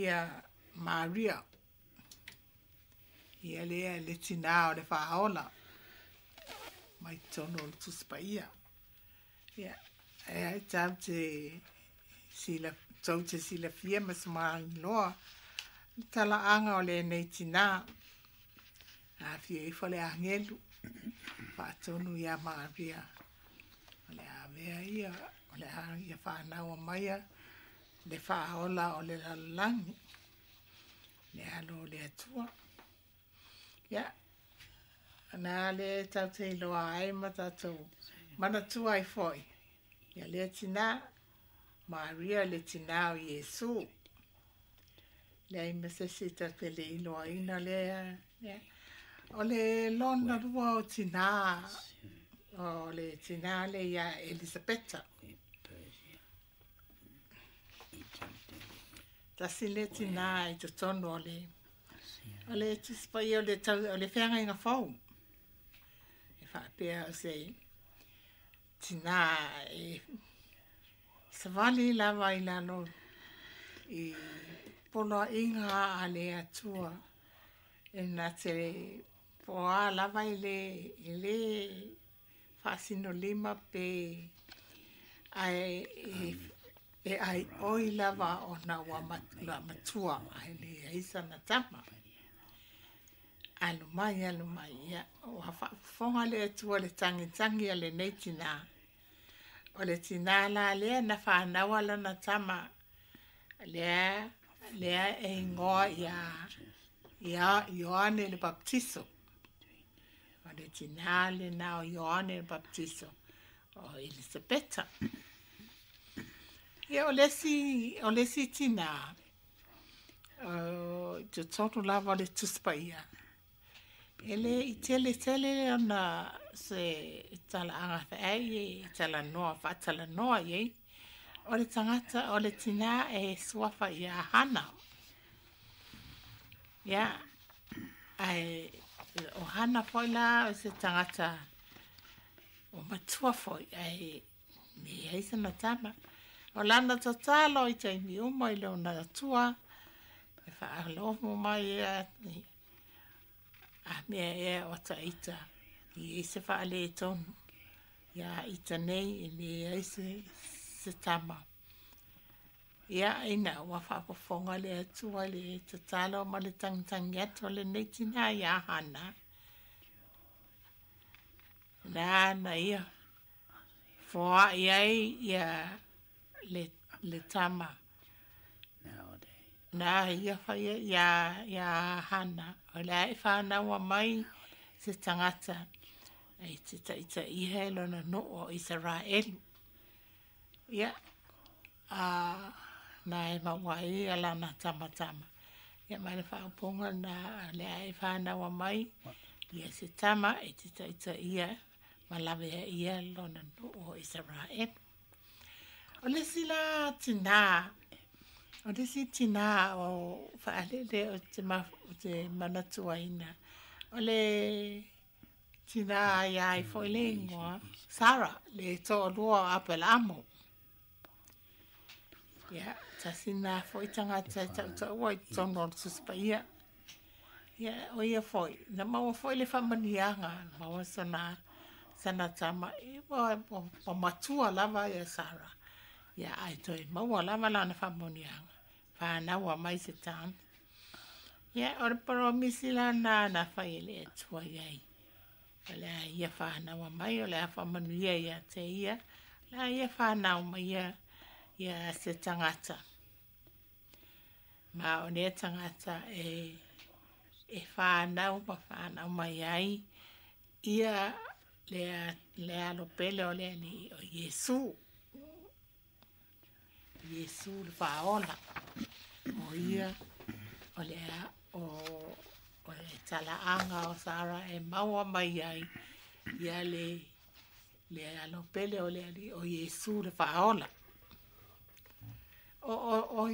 ia Maria. Ia le tina o le whaola. Mai tono le tuspaia. Ia. E tau te sila fia ma sumarang loa. Tala anga o le nei tina. A fia i fale angelu. Whaatonu ia Maria. O le a mea ia. O le a ia whanau maia. Le whaola o le lalangi. Le alo le atua. Ia. Ana le tau te loa ai ma tatou. Mana tua ai foi. Ia le tina. Maria le tina o Yesu. Le ai masesi ta te le iloa ina le. O le lona rua o tina. O le tina le ia Elisabeta. Tasi le tina i te tono o le. O le tispai o le tau, o le whenga inga whau. E whapea o se tina e savali lava i lano i polo inga a le atua e na te poa lava i le whasino lima pe ai oi lava o na wa matua ai le isa na tama. Alu mai ia. O fonga le atua le tangi ale nei tina. O le tina la lea na whanau ala na tama. Lea e ngoa ia Ioane le baptiso. O le tina le nao Ioane le baptiso. O Elisabeta. Ia o lesi tina. Te totu lava le tuspaia. Ele i tele ona se tala anga whaai tala noa, whatala noa ye. O le tangata, o le tina e suafa i a hana. Ia, o hana foi la o se tangata o matua foi, me eisa na tama. O lana tatalo i taimi uma i leo na tua, e whaalomo mai a mea o ta ita i eise whaale e tonu ia ita nei i me eise se tama ia ina ua whapafonga le atua le tatalo ma le tangitangi atu le neitina ia hana na ia foa ia le tama na ia whaia ia hana o le ai whanau mai se tangata ai te taita i helo na no o Israel ia na e mawai ala na tama ia mai le whaaponga na le ai whanau mai ia se tama ai te taita ia malawe ia lo na no o Israel o le sila tina o le si tina o whaalele o te manatua ina. O le tina ia i fwile ingoa. Sara, le to lua apel amo. Ia, ta sina fwoi tangata ta ua i tono suspa ia. Ia, o ia fwoi. Na maua fwoi le whamanianga. Maua sana tama. Iwa o matua lava ia Sara. Ia, ai toi. Maua lava lana whamanianga. Whanau mai se tāna. Ia, ora paro misila na whaile atua iai. Ole ia whanau mai, ole a whamanuia ia te ia. La ia whanau mai ia se tangata. Ma o ne tangata e whanau mai ai. Ia le alo pele o le ni o Yesu. Yesu le whaola. O ia, o lea, o le talaanga o Sara e maua mai ai, ia le alopele o le o Yesu le whaola. O